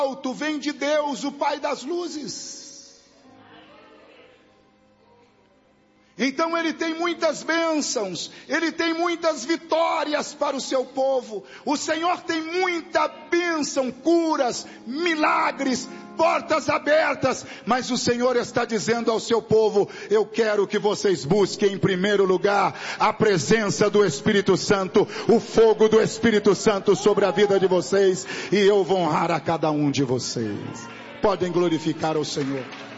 alto vem de Deus, o Pai das luzes. Então ele tem muitas bênçãos, ele tem muitas vitórias para o seu povo. O Senhor tem muita bênção, curas, milagres, portas abertas. Mas o Senhor está dizendo ao seu povo: eu quero que vocês busquem em primeiro lugar a presença do Espírito Santo, o fogo do Espírito Santo sobre a vida de vocês, e eu vou honrar a cada um de vocês. Podem glorificar ao Senhor.